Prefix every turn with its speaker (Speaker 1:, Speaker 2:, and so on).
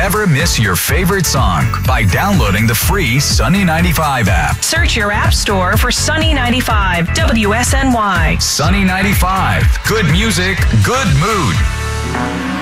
Speaker 1: never miss your favorite song by downloading the free Sunny 95 app.
Speaker 2: Search your app store for Sunny 95 WSNY.
Speaker 1: Sunny 95. Good music, good mood.